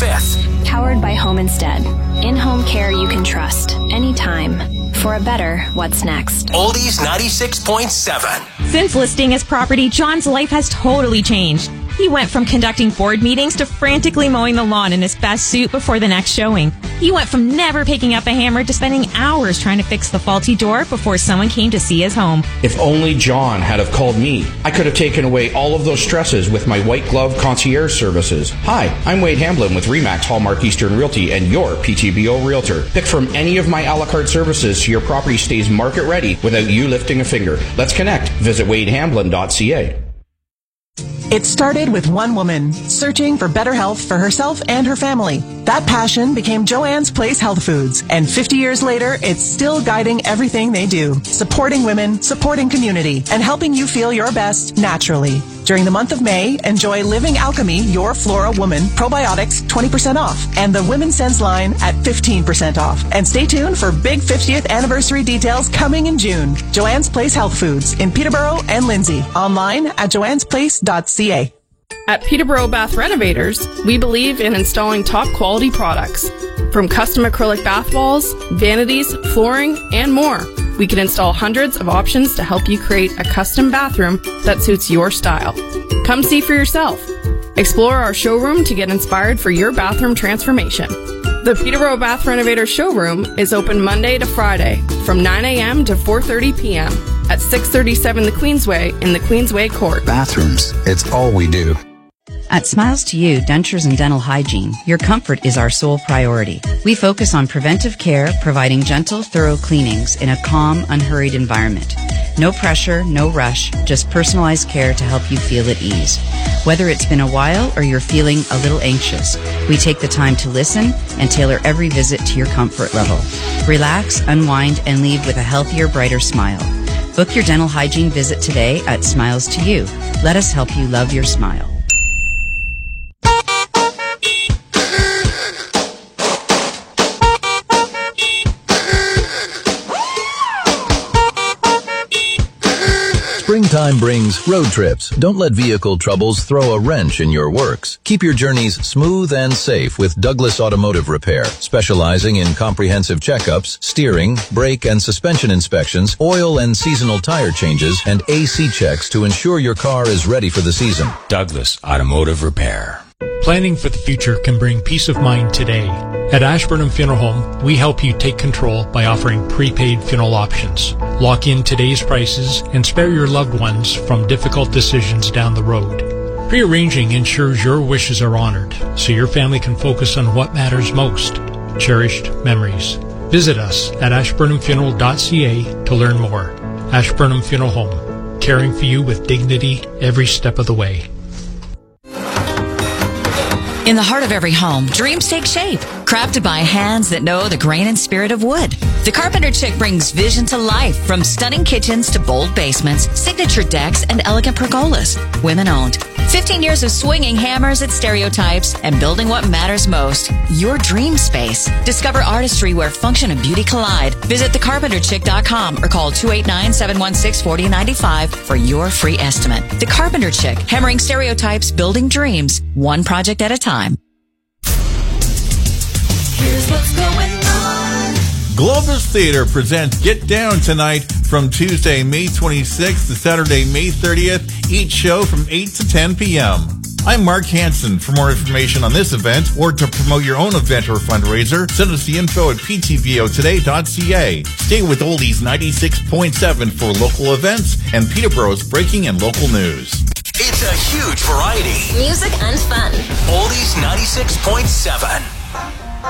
5th. Powered by Home Instead. In-home care you can trust, anytime. For a better what's next. Oldies 96.7. Since listing his property, John's life has totally changed. He went from conducting board meetings to frantically mowing the lawn in his best suit before the next showing. He went from never picking up a hammer to spending hours trying to fix the faulty door before someone came to see his home. If only John had have called me, I could have taken away all of those stresses with my white glove concierge services. Hi, I'm Wade Hamblin with RE/MAX Hallmark Eastern Realty and your PTBO Realtor. Pick from any of my a la carte services so your property stays market ready without you lifting a finger. Let's connect. Visit wadehamblin.ca. It started with one woman searching for better health for herself and her family. That passion became Joanne's Place Health Foods, and 50 years later, it's still guiding everything they do, supporting women, supporting community, and helping you feel your best naturally. During the month of May, enjoy Living Alchemy, Your Flora Woman Probiotics 20% off, and the Women's Sense line at 15% off. And stay tuned for big 50th anniversary details coming in June. Joanne's Place Health Foods in Peterborough and Lindsay. Online at joannesplace.ca. At Peterborough Bath Renovators, we believe in installing top quality products. From custom acrylic bath walls, vanities, flooring, and more. We can install hundreds of options to help you create a custom bathroom that suits your style. Come see for yourself. Explore our showroom to get inspired for your bathroom transformation. The Peterborough Bath Renovators showroom is open Monday to Friday from 9 a.m. to 4:30 p.m. at 637 the Queensway in the Queensway Court. Bathrooms, it's all we do. At Smiles to You Dentures and Dental Hygiene, your comfort is our sole priority. We focus on preventive care, providing gentle, thorough cleanings in a calm, unhurried environment. No pressure, no rush, just personalized care to help you feel at ease. Whether it's been a while or you're feeling a little anxious, we take the time to listen and tailor every visit to your comfort level. Relax, unwind, and leave with a healthier, brighter smile. Book your dental hygiene visit today at Smiles to You. Let us help you love your smile. Springtime brings road trips. Don't let vehicle troubles throw a wrench in your works. Keep your journeys smooth and safe with Douglas Automotive Repair, specializing in comprehensive checkups, steering, brake and suspension inspections, oil and seasonal tire changes, and AC checks to ensure your car is ready for the season. Douglas Automotive Repair. Planning for the future can bring peace of mind today. At Ashburnham Funeral Home, we help you take control by offering prepaid funeral options. Lock in today's prices and spare your loved ones from difficult decisions down the road. Prearranging ensures your wishes are honored, so your family can focus on what matters most, cherished memories. Visit us at ashburnhamfuneral.ca to learn more. Ashburnham Funeral Home, caring for you with dignity every step of the way. In the heart of every home, dreams take shape, crafted by hands that know the grain and spirit of wood. The Carpenter Chick brings vision to life, from stunning kitchens to bold basements, signature decks, and elegant pergolas. Women-owned. 15 years of swinging hammers at stereotypes and building what matters most, your dream space. Discover artistry where function and beauty collide. Visit thecarpenterchick.com or call 289-716-4095 for your free estimate. The Carpenter Chick, hammering stereotypes, building dreams, one project at a time. Here's what's going on. Globus Theater presents Get Down tonight from Tuesday, May 26th to Saturday, May 30th, each show from 8 to 10 p.m. I'm Mark Hansen. For more information on this event or to promote your own event or fundraiser, send us the info at ptvotoday.ca. Stay with Oldies 96.7 for local events and Peterborough's breaking and local news. It's a huge variety. Music and fun. Oldies 96.7.